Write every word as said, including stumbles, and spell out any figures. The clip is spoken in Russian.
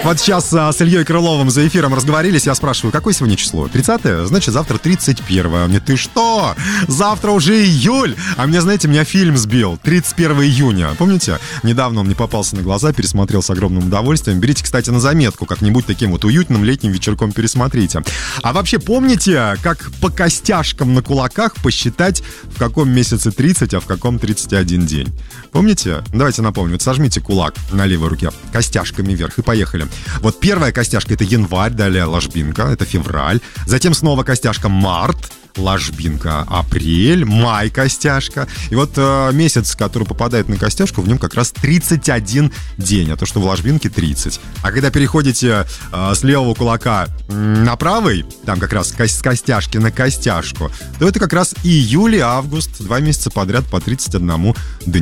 Вот сейчас а, с Ильей Крыловым за эфиром разговорились, я спрашиваю, какое сегодня число? тридцатое? Значит, завтра тридцать первое. Он мне, ты что? Завтра уже июль! А мне, знаете, меня фильм сбил. тридцать первого июня. Помните? Недавно он мне попался на глаза, пересмотрел с огромным удовольствием. Берите, кстати, на заметку, как-нибудь таким вот уютным летним вечерком пересмотрите. А вообще, помните, как по костяшкам на кулаках посчитать, в каком месяце тридцать, а в каком тридцать один день? Помните? Давайте напомню. Вот сожмите кулак на левой руке костяшками вверх и поехали. Вот первая костяшка — это январь, далее ложбинка, это февраль. Затем снова костяшка март, ложбинка апрель, май костяшка. И вот э, месяц, который попадает на костяшку, в нем как раз тридцать один день, а то, что в ложбинке тридцать. А когда переходите э, с левого кулака на правый, там как раз с костяшки на костяшку, то это как раз июль и август, два месяца подряд по тридцать один дню.